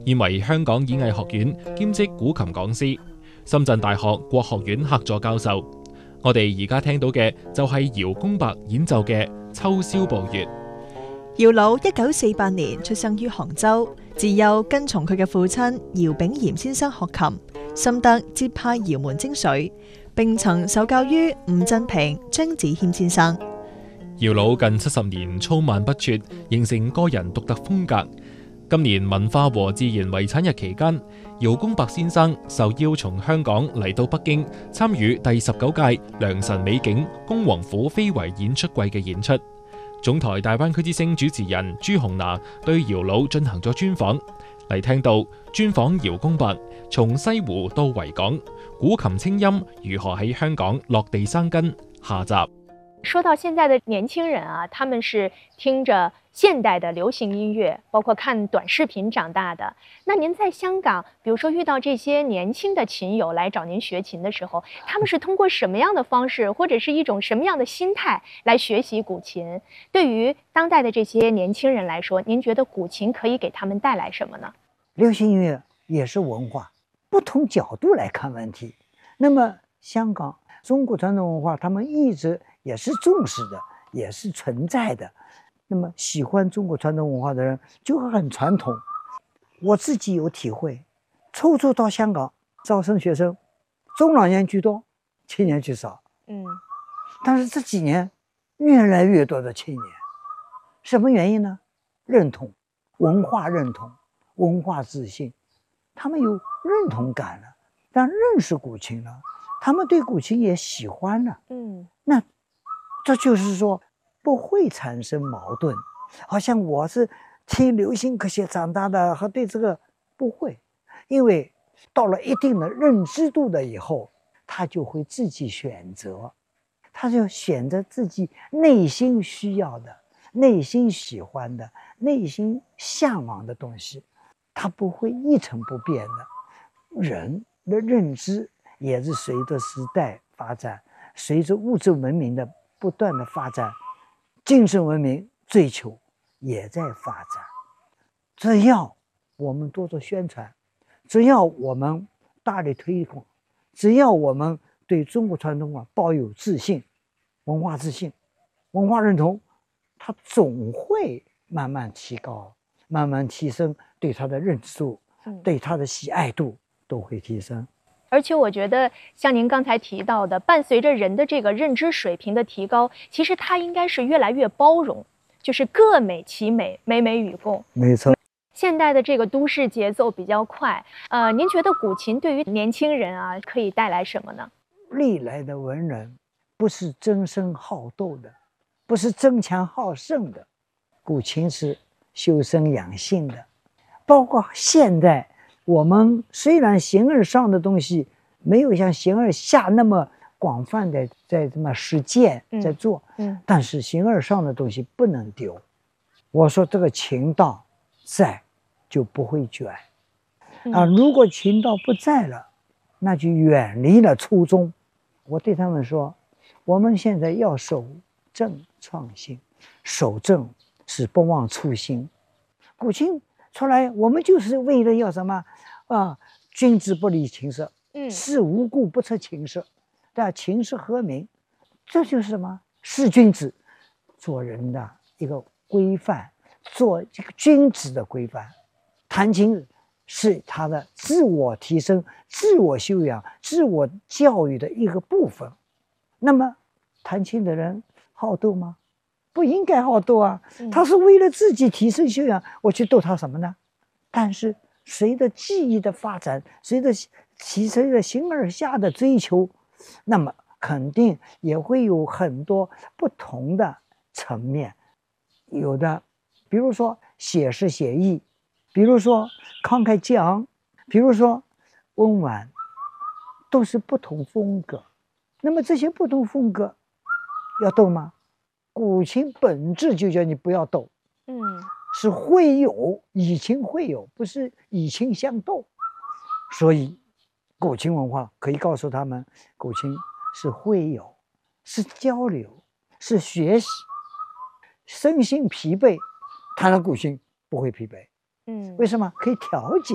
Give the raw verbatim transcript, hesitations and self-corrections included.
現為香港演藝學院兼職古琴講師，深圳大學國學院客座教授。我哋而家聽到嘅就係姚公伯演奏嘅《秋宵步月》。 姚老一九四八年出生於杭州，自幼跟從佢嘅父親姚炳炎先生學琴，深得節派姚門精髓，並曾受教於吳振平、張子謙先生。 姚老近七十年操漫不輟，形成個人獨特風格。今年文化和自然遺產日期間，姚公伯先生受邀從香港嚟到北京參與第十九屆良辰美景恭王府非遺演出季嘅演出。總台大灣區之聲主持人朱紅娜對姚老進行咗專訪，嚟聽到專訪姚公伯從西湖到維港，古琴清音如何喺香港落地生根。下集說到現在的年輕人啊，他們是聽着現代的流行音樂，包括看短視頻長大的。那您在香港，比如說遇到這些年輕的琴友來找您學琴的時候，他們是通過什麼樣的方式，或者是一種什麼樣的心態來學習古琴？對於當代的這些年輕人來說，您覺得古琴可以給他們帶來什麼呢？ 流行音樂也是文化，不同角度來看問題。那麼香港中國傳統文化，他們一直也是重視的，也是存在的。那麼喜歡中國傳統文化的人就很傳統。我自己有體會，初初到香港招生學生，中老年居多，青年居少。 嗯， 但是這幾年越來越多的青年，什麼原因呢？認同，文化認同，文化自信，他們有認同感了，但認識古琴了，他們對古琴也喜歡了。 嗯， 那這就是說不會產生矛盾，好像我是聽流行歌曲長大的，和對這個不會，因為到了一定的認知度的以後，他就會自己選擇，他就選擇自己內心需要的、內心喜歡的、內心向往的東西，他不會一成不變的。人的認知也是隨着時代發展，隨着物質文明的不斷的發展，精神文明追求也在發展。只要我們多做宣傳，只要我們大力推廣，只要我們對中國傳統文化抱有自信、文化自信、文化認同，它總會慢慢提高，慢慢提升，對它的認知度、 嗯、 對它的喜愛度都會提升。 而且我覺得像您剛才提到的，伴隨着人的這個認知水平的提高，其實它應該是越來越包容，就是各美其美，美美與共。 沒錯。 現代的這個都市節奏比較快，呃，您覺得古琴對於年輕人啊可以帶來什麼呢？ 歷來的文人不是爭生好鬥的，不是爭強好勝的，古琴是修身養性的。包括現在我們雖然形而上的東西沒有像形而下那麼廣泛的在這麼實踐在做，嗯嗯、但是形而上的東西不能丟。我說這個琴道在就不會捲，啊，如果琴道不在了，那就遠離了初衷。我對他們說，我們現在要守正創新，守正是不忘初心。古琴出來，我們就是為了要什麼啊？君子不離琴瑟，嗯，事無故不出琴瑟，對吧？琴瑟和鳴，這就是什麼？是君子做人的一個規範，做這個君子的規範。彈琴是他的自我提升、自我修養、自我教育的一個部分。那麼彈琴的人好鬥嗎？不應該好鬥啊！他是為了自己提升修養，我去鬥他什麼呢？但是隨着技藝的發展，隨着其隨着形而下的追求，那麼肯定也會有很多不同的層面。有的，比如說寫實寫意，比如說慷慨激昂，比如說溫婉，都是不同風格。那麼這些不同風格要鬥嗎？古琴本質就叫你不要鬥，嗯，是會有，以琴會有，不是以琴相鬥。所以古琴文化可以告訴他們，古琴是會有，是交流，是學習。身心疲憊，彈了古琴不會疲憊。嗯，為什麼？可以調節。